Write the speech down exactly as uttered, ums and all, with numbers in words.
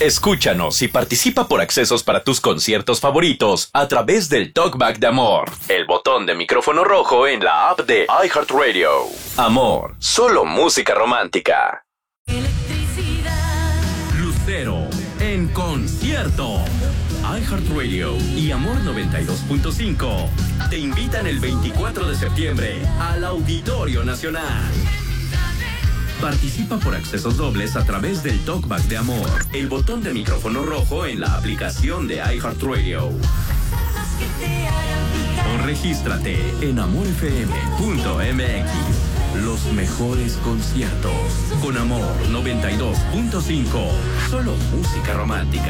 Escúchanos y participa por accesos para tus conciertos favoritos a través del Talkback de Amor, el botón de micrófono rojo en la app de iHeartRadio. Amor, solo música romántica. Lucero en concierto. iHeartRadio y Amor noventa y dos punto cinco te invitan el veinticuatro de septiembre al Auditorio Nacional. Participa por accesos dobles a través del Talkback de Amor, el botón de micrófono rojo en la aplicación de iHeartRadio. O regístrate en amor f m punto m x. Los mejores conciertos con Amor noventa y dos punto cinco. Solo música romántica.